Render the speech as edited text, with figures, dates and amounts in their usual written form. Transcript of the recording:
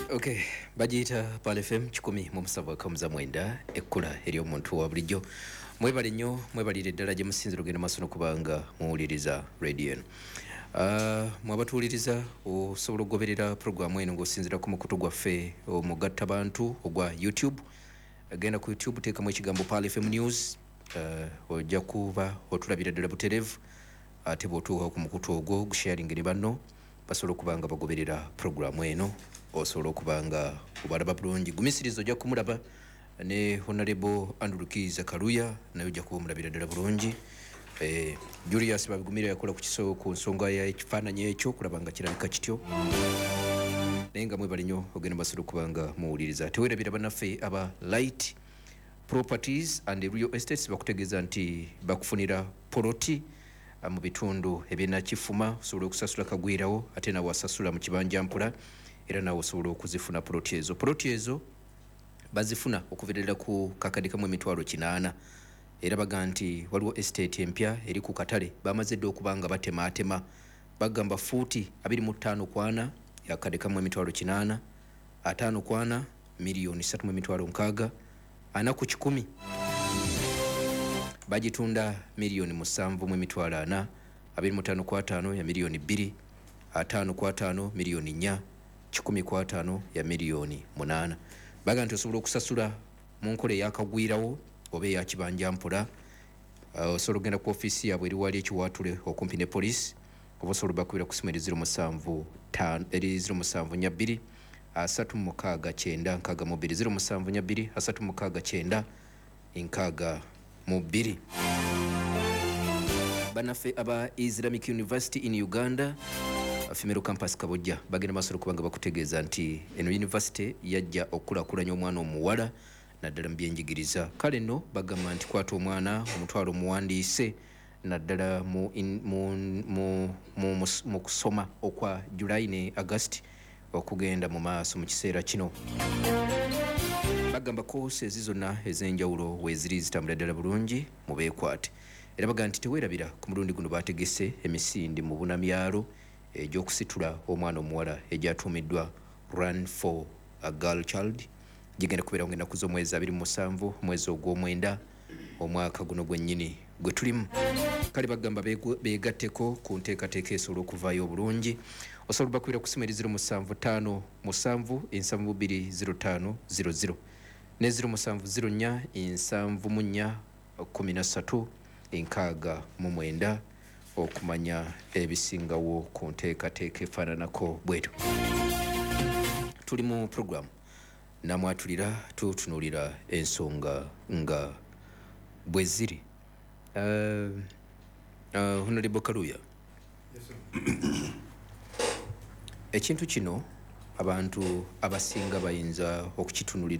Okay, bagiyita Pal FM 107.9 ekkula eri omuntu wa bulijjo. Mwebale nnyo, mwebalire ddala gye musinzira ogenda maaso n'okubanga muwuliriza radio eno. Mwabatuwuliriza osobola okugoberera puroguramu eno ng'osinziira ku mukutu gwaffe omugattabantu ogwa YouTube. Genda ku YouTube teekamu ekigambo Pal FM News, ojja kuba otulabira ddala butereevu, ate bw'otuuka ku mukutu ogwo gusharinge ne banno basobola okubanga bagoberera puroguramu eno, osobola okubanga obalaba bulungi. Gumisirizo ojja kumulaba ne Honorable Andrew Kiza Kaluya naye ojja kuba omulabira ddala bulungi. Julius Babigumira yakola ku nsonga y'ekifaananyi ekyo kulaba nga kirabika kityo, naye nga mwebale nnyo ogenda basobola okubanga muwuliriza. Teweerabira bannaffe aba Light Properties and Real Estates bakutegeeza nti bakufunira poloti mu bitundu eby'Nakifuma, osobola okusasula kagwirawo ate nawe asasula mu kibanja mpula, era nawe osobola okuzifuna poloti ezo. Poloti ezo bazifuna okuviirira ku kakadde kamu emitwalo 8, era baga nti waliwo estate empya eri ku katale bamaze dde okuba nga batemaatema, bagamba fuuti 25 kwana yakadde kamu emitwalo 8, 5 kwana miliyoni 3 mu emitwalo 6, 4 ku 10 bagitunda miliyoni 7 mu emitwalo 4, 25 kwa 5 ya miliyoni 2, 5 kwa 5 miliyoni 4, 10 kwa 5 ya miliyoni 8. Baga nti osobola okusasula mu nkola eyakagwirawo oba eya kibanja mpula. Osobola okugenda ku ofiisi yaabwe eri wali ekiwaatule okumpi ne poliisi, oba osobola bakubira ku simu eri 075 074 369 072 369 62. Bannaffe aba Islamic University in Uganda Femero Campus Kabojja bagenda maaso okubanga bakutegeeza nti eno university yajja okulakulanya omwana omuwala naddala mu byenjigiriza. Kale nno bagamba nti kwata omwana omutwalo muwandiise naddala mu kusoma okwa July ne August okugenda mu maaso mu kiseera kino. Bagamba koose zonna ez'enjawulo weeziri zitambula ddala bulungi mu beekwate, era baga nti teweerabira ku mulundi guno bategese emisindi mu bunamyalo egy'okusitula omwana omuwala egyatuumiddwa Run for a Girl Child, gigenda kubeera ng'ennaku z'omwezi 27 omwezi ogw'omwenda omwaka guno gwennyini gwe tulimu. Kale bagamba beegatteko ku nteekateeka esobola okuvaayo obulungi. Osobola bakubira ku simu eri 075 720500 ne 070 74 13 69 okumanya ebisingawo ku nteekateeka efaananako bwetu. Tuli mu puroguramu namwatulira tutunuulira ensonga nga bwe ziri. Honorable Kaluya, ekintu kino abantu abasinga bayinza